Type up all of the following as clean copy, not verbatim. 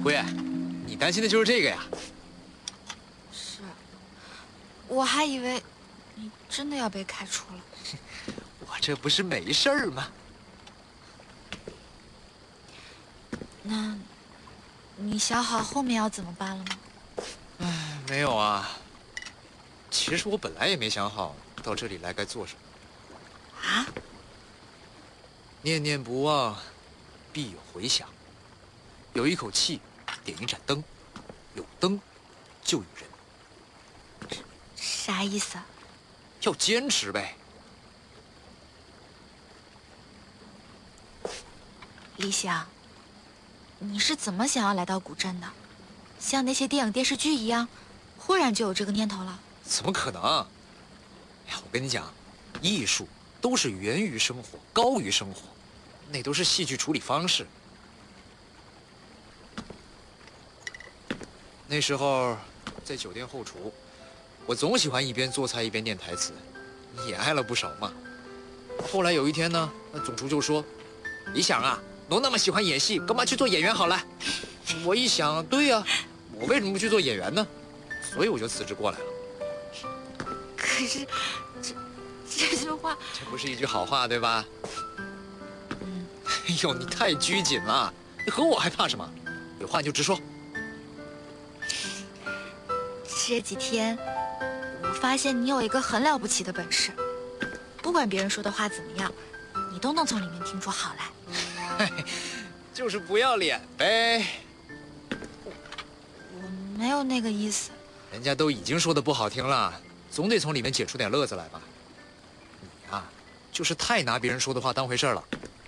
辉，你担心的就是这个呀？ 是，我还以为你真的要被开除了。 我这不是没事儿吗？ 那，你想好后面要怎么办了吗？ 唉，没有啊。其实我本来也没想好到这里来该做什么。 啊？ 念念不忘，必有回响。有一口气，点一盏灯，有灯，就有人。 啥意思啊？ 要坚持呗。 李想，你是怎么想要来到古镇的？像那些电影电视剧一样，忽然就有这个念头了？ 怎么可能？哎呀，我跟你讲，艺术都是源于生活，高于生活，那都是戏剧处理方式。那时候在酒店后厨，我总喜欢一边做菜一边念台词，也挨了不少骂。后来有一天呢，那总厨就说：“李想啊，都那么喜欢演戏，干嘛去做演员好了？”我一想，对呀，我为什么不去做演员呢？所以我就辞职过来了。 可是，这句话， 这不是一句好话，对吧？哎呦，你太拘谨了，你和我还怕什么？有话你就直说。 这几天，我发现你有一个很了不起的本事，不管别人说的话怎么样，你都能从里面听出好来。 就是不要脸呗。 我没有那个意思。 人家都已经说的不好听了，总得从里面解出点乐子来吧。你呀，就是太拿别人说的话当回事了。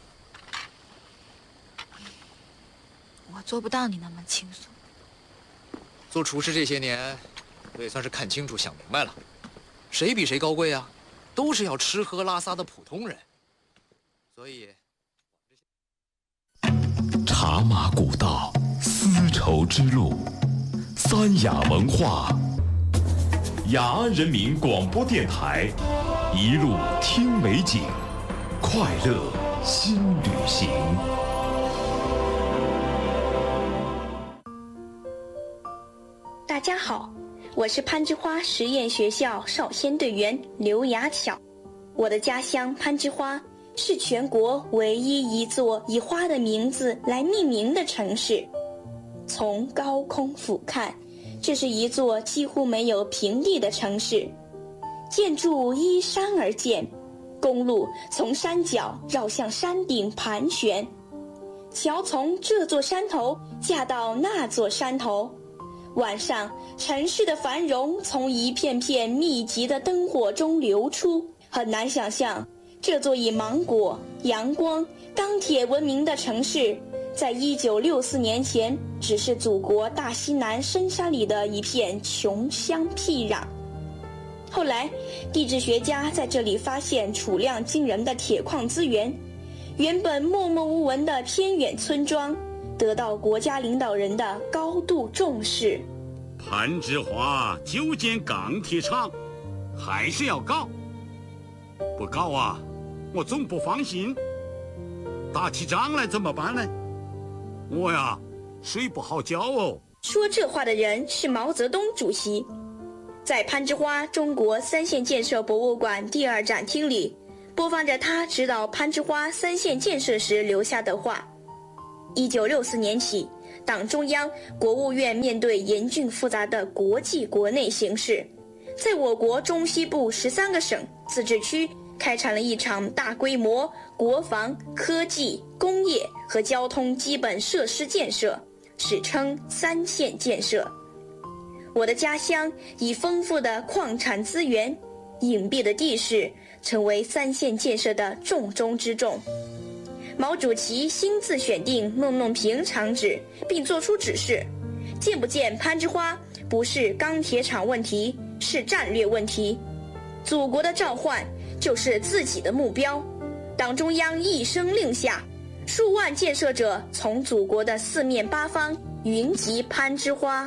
我做不到你那么轻松。 做厨师这些年，我也算是看清楚、想明白了，谁比谁高贵啊？都是要吃喝拉撒的普通人。所以， 茶马古道，丝绸之路，三雅文化，雅安人民广播电台，一路听美景，快乐新旅行。 大家好，我是攀枝花实验学校少先队员刘雅巧。我的家乡攀枝花是全国唯一一座以花的名字来命名的城市。从高空俯瞰，这是一座几乎没有平地的城市，建筑依山而建，公路从山脚绕向山顶盘旋，桥从这座山头架到那座山头。晚上，城市的繁荣从一片片密集的灯火中流出，很难想象这座以芒果、阳光、钢铁闻名的城市，在1964年前只是祖国大西南深山里的一片穷乡僻壤。后来，地质学家在这里发现储量惊人的铁矿资源，原本默默无闻的偏远村庄得到国家领导人的高度重视。 攀枝花就建钢铁厂，还是要搞？不搞啊，我总不放心。打起仗来怎么办呢？我呀，睡不好觉哦。 说这话的人是毛泽东主席。在攀枝花中国三线建设博物馆第2展厅里，播放着他指导攀枝花3线建设时留下的话。1964年起，党中央、国务院面对严峻复杂的国际国内形势，在我国中西部13个省、自治区开展了一场大规模国防、科技、工业和交通基本设施建设，史称3线建设。我的家乡以丰富的矿产资源、隐蔽的地势，成为3线建设的重中之重。毛主席亲自选定弄平厂址，并作出指示：建不建攀枝花不是钢铁厂问题，是战略问题。祖国的召唤就是自己的目标。党中央一声令下，数万建设者从祖国的4面8方云集攀枝花。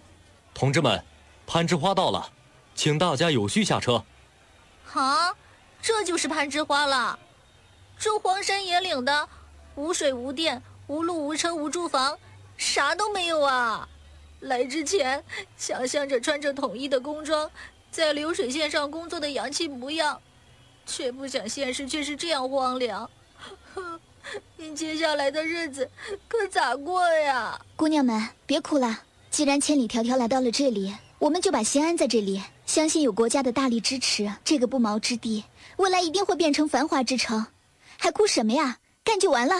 同志们，攀枝花到了，请大家有序下车。 啊， 这就是攀枝花了。这荒山野岭的，无水无电，无路无车无住房，啥都没有啊！来之前想象着穿着统一的工装，在流水线上工作的洋气模样，却不想现实却是这样荒凉。接下来的日子可咋过呀？ 姑娘们，别哭了。既然千里迢迢来到了这里，我们就把心安在这里。相信有国家的大力支持，这个不毛之地，未来一定会变成繁华之城。还哭什么呀？干就完了。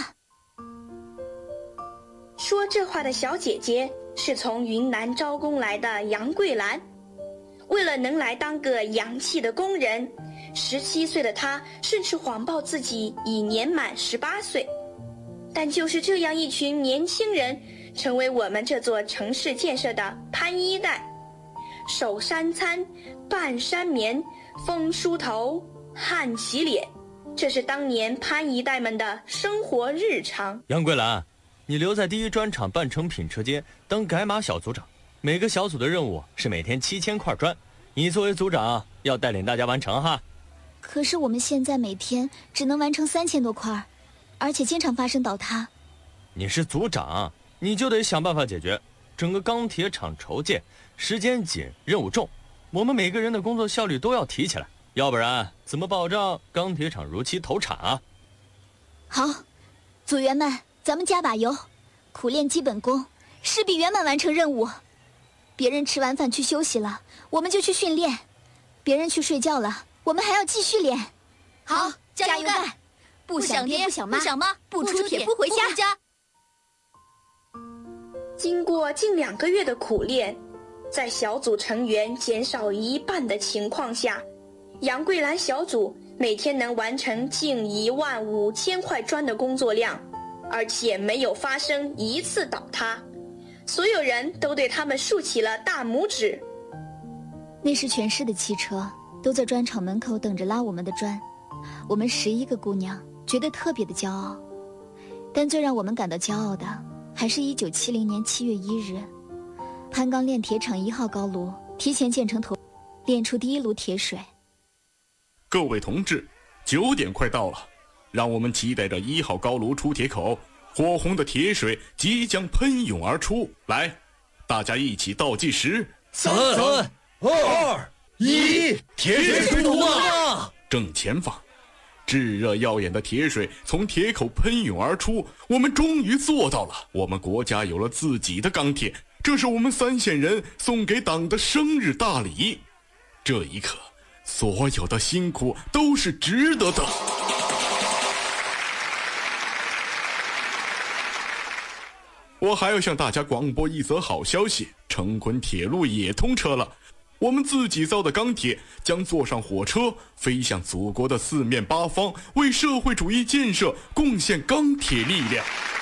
说这话的小姐姐是从云南招工来的杨桂兰。为了能来当个洋气的工人，17岁的她甚至谎报自己已年满18岁。但就是这样一群年轻人，成为我们这座城市建设的攀一代。守山餐，半山眠，风梳头，汗洗脸，这是当年攀一代们的生活日常。 杨桂兰，你留在第一砖厂半成品车间当改码小组长，每个小组的任务是每天7000块砖，你作为组长要带领大家完成哈。 可是我们现在每天只能完成3000多块，而且经常发生倒塌。 你是组长，你就得想办法解决。整个钢铁厂筹建，时间紧，任务重，我们每个人的工作效率都要提起来，要不然怎么保障钢铁厂如期投产啊？ 好，组员们，咱们加把油，苦练基本功，势必圆满完成任务。别人吃完饭去休息了，我们就去训练；别人去睡觉了，我们还要继续练。 好，加油干！不想爹不想妈，不出铁不回家。 经过近2个月的苦练，在小组成员减少1半的情况下，杨桂兰小组每天能完成近15000块砖的工作量，而且没有发生一次倒塌。所有人都对他们竖起了大拇指。 那时全市的汽车都在砖厂门口等着拉我们的砖，我们11个姑娘觉得特别的骄傲。但最让我们感到骄傲的，还是1970年7月1日，攀钢炼铁厂1号高炉提前建成头，炼出第1炉铁水。 各位同志，9点快到了，让我们期待着1号高炉出铁口，火红的铁水即将喷涌而出。来，大家一起倒计时：3、 2、1，铁水出炉了！ 正前方，炙热耀眼的铁水从铁口喷涌而出，我们终于做到了。我们国家有了自己的钢铁，这是我们3县人送给党的生日大礼。这一刻，所有的辛苦都是值得的。我还要向大家广播一则好消息，成昆铁路也通车了。我们自己造的钢铁将坐上火车，飞向祖国的4面8方，为社会主义建设贡献钢铁力量。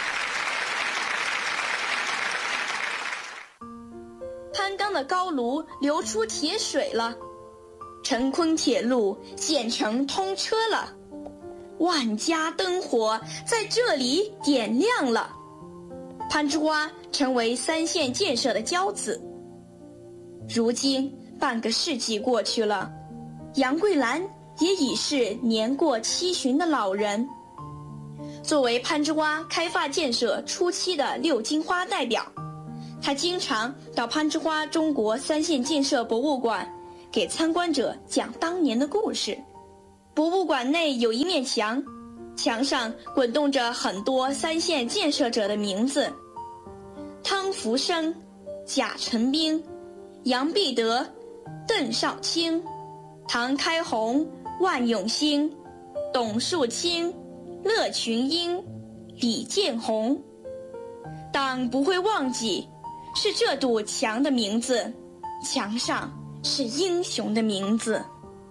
攀钢的高炉流出铁水了，成昆铁路建成通车了，万家灯火在这里点亮了。攀枝花成为3县建设的骄子。如今半个世纪过去了，杨桂兰也已是年过70旬的老人。作为攀枝花开发建设初期的6金花代表，他经常到攀枝花中国3县建设博物馆给参观者讲当年的故事。博物馆内有一面墙，墙上滚动着很多3县建设者的名字：汤福生、贾成斌、杨必德、邓少卿、唐开红、万永兴、董树清、乐群英、李建宏。党不会忘记，是这堵墙的名字，墙上是英雄的名字。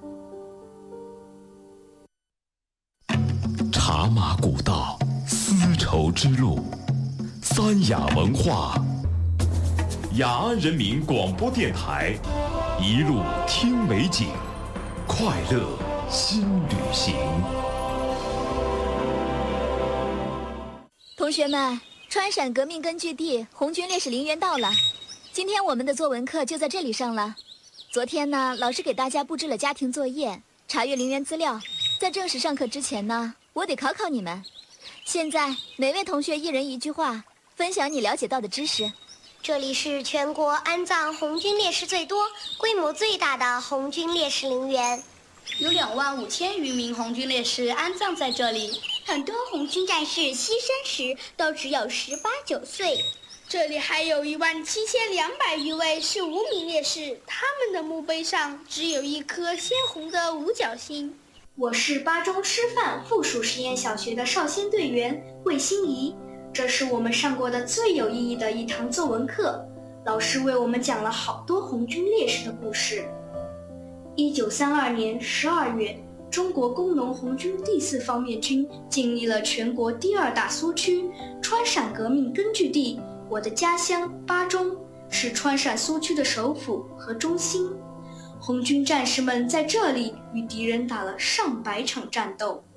茶马古道，丝绸之路，三雅文化，雅安人民广播电台，一路听美景，快乐新旅行。 同学们，川陕革命根据地红军烈士陵园到了，今天我们的作文课就在这里上了。昨天呢，老师给大家布置了家庭作业，查阅陵园资料， 在正式上课之前呢，我得考考你们。现在每位同学一人一句话，分享你了解到的知识。 这里是全国安葬红军烈士最多、规模最大的红军烈士陵园， 有25000余名红军烈士安葬在这里。 很多红军战士牺牲时都只有18、19岁。 这里还有17200余位是无名烈士，他们的墓碑上只有一颗鲜红的五角星。 我是八中师范附属实验小学的少先队员魏欣怡，这是我们上过的最有意义的一堂作文课，老师为我们讲了好多红军烈士的故事。1932年12月，中国工农红军第4方面军经历了全国第2大苏区川陕革命根据地，我的家乡巴中是川陕苏区的首府和中心。红军战士们在这里与敌人打了上百场战斗。